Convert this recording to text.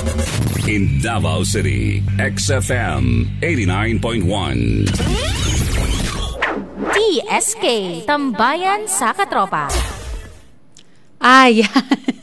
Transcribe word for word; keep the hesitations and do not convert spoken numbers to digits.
In Davao City, X F M eighty-nine point one. T S K, Tambayan sa Katropa. Ayan.